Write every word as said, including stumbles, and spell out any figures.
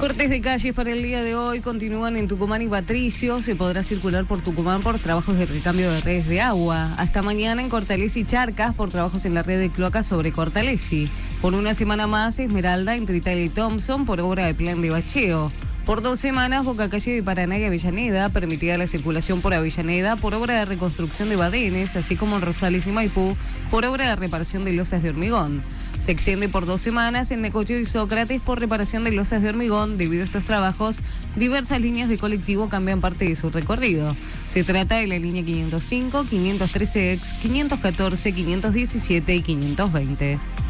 Cortes de calles para el día de hoy continúan en Tucumán y Patricio. Se podrá circular por Tucumán por trabajos de recambio de redes de agua. Hasta mañana en Cortalesi y Charcas por trabajos en la red de cloacas sobre Cortalesi. Por una semana más, Esmeralda entre Italia y Thompson por obra de plan de bacheo. Por dos semanas, Boca Calle de Paraná y Avellaneda, permitida la circulación por Avellaneda por obra de reconstrucción de badenes, así como en Rosales y Maipú por obra de reparación de losas de hormigón. Se extiende por dos semanas en Necochea y Sócrates por reparación de losas de hormigón. Debido a estos trabajos, diversas líneas de colectivo cambian parte de su recorrido. Se trata de la línea quinientos cinco, quinientos trece ex, quinientos catorce, quinientos diecisiete y quinientos veinte.